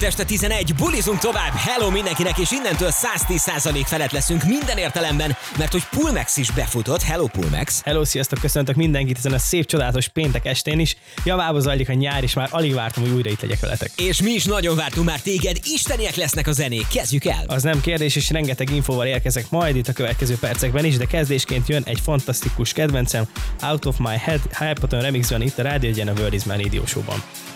este 11, bulizunk tovább, hello mindenkinek, és innentől 110% felett leszünk minden értelemben, mert hogy Pulmax is befutott, hello Pulmax. Hello, sziasztok, köszöntök mindenkit ezen a szép, csodálatos péntek estén is. Javába zajlik a nyár, és már alig vártam, hogy újra itt legyek veletek. És mi is nagyon vártunk már téged, isteniek lesznek a zenék, kezdjük el. Az nem kérdés, és rengeteg infóval érkezek majd itt a következő percekben is, de kezdésként jön egy fantasztikus kedvencem, Out of My Head, Hype Remixben itt a Rádió Egyen a World Is My Radio Show-ban.